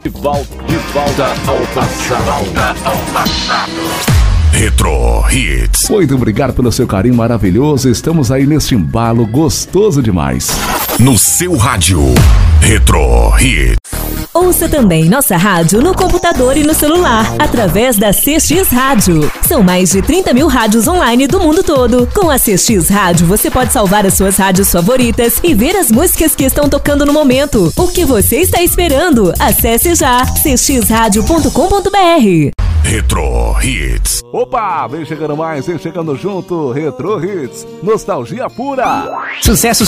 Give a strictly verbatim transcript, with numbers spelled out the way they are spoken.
De volta, de volta ao passado. Retro Hits. Muito obrigado pelo seu carinho maravilhoso. Estamos aí neste embalo gostoso demais. No seu rádio, Retro Hits. Ouça também nossa rádio no computador e no celular, através da C X Rádio. São mais de trinta mil rádios online do mundo todo. Com a C X Rádio, você pode salvar as suas rádios favoritas e ver as músicas que estão tocando no momento. O que você está esperando? Acesse já c x rádio ponto com ponto b r. Retro Hits. Opa, vem chegando mais, vem chegando junto. Retro Hits, nostalgia pura. Sucesso